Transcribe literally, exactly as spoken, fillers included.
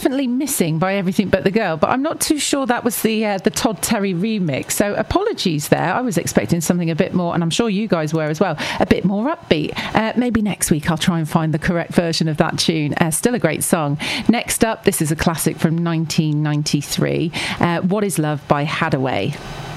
definitely missing by Everything But the Girl, but I'm not too sure that was the uh, the Todd Terry remix. So apologies there. I was expecting something a bit more, and I'm sure you guys were as well, a bit more upbeat. Uh, maybe next week I'll try and find the correct version of that tune. Uh, still a great song. Next up, this is a classic from nineteen ninety-three. Uh, What Is Love by Hadaway.